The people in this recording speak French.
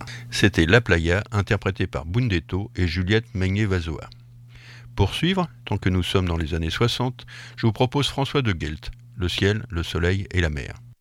C'était La Playa, interprété par Bundetto et Juliette Meignet-Vazoa. Pour suivre, tant que nous sommes dans les années 60, je vous propose François de Guelt, Le ciel, le soleil et la mer.